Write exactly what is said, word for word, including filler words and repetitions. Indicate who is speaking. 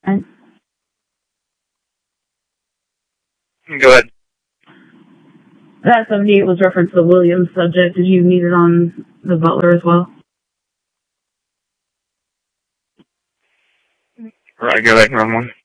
Speaker 1: Right.
Speaker 2: Go ahead.
Speaker 1: That seventy-eight was reference to the Williams subject. Did you need it on the Butler as well?
Speaker 2: Right, go ahead and run one.